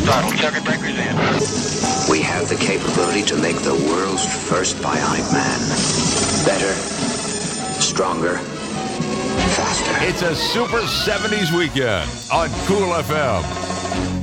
throttle. Circuit breakers in. We have the capability to make the world's first bionic man. Better, stronger, faster. It's a Super 70s weekend on Cool FM.